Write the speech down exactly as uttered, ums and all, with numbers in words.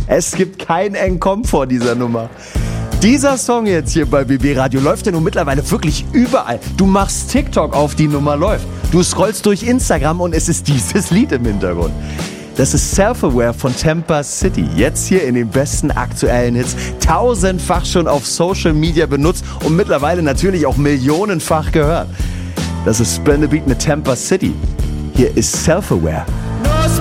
Es gibt kein Entkommen vor dieser Nummer. Dieser Song jetzt hier bei B B Radio läuft ja nun mittlerweile wirklich überall. Du machst TikTok auf, die Nummer läuft. Du scrollst durch Instagram und es ist dieses Lied im Hintergrund. Das ist Self-Aware von Tampa City. Jetzt hier in den besten aktuellen Hits. Tausendfach schon auf Social Media benutzt und mittlerweile natürlich auch millionenfach gehört. Das ist Spin the Beat mit Tampa City. Hier ist Self-Aware.